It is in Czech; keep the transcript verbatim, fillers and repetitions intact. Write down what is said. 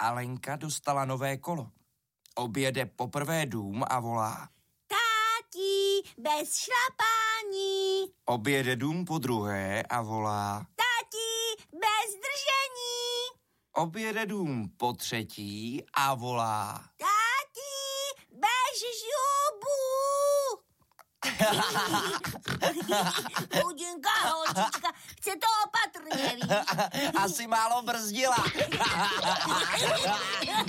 Alenka dostala nové kolo. Objede poprvé dům a volá: Táti, bez šlapání. Objede dům po druhé a volá: Táti, bez držení. Objede dům po třetí a volá: Táti, bez žubů. Chudinká holčička, chce to opatrně, víš? Asi málo brzdila.